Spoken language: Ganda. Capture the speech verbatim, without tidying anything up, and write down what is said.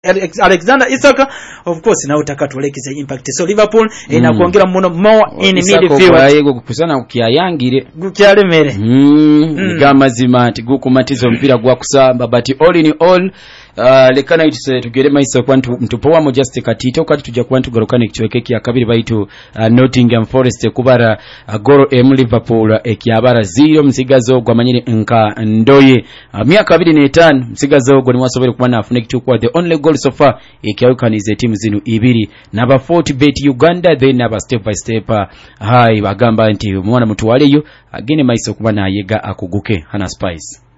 Alexander Isaka, of course na utaka tuelekeze Impact. So Liverpool mm. inakuongera muno more in midfield yego kukusana ukiyayangire gukyaremere mm, mm. gamazima ati gukumatizo mpira gwa kusamba but all in all uh, lekana itse tugere maiso kwantu mtupowa mo just katito kati tujja kwantu garukane kichwekeki akabiri baitu uh, Nottingham Forest kubara uh, goro em Liverpool ekyabara zero msigazo gwa manyire nka ndoye uh, miaka abiri ne tano msigazo gwa niwasobere kumana afune kitu kwa the only goal so far ekyawukanize timu zinu ibiri naba forty bet Uganda then naba step by step uh, hai bagamba nti mwana mtu waleyo agene maiso kubana yega akuguke hana spice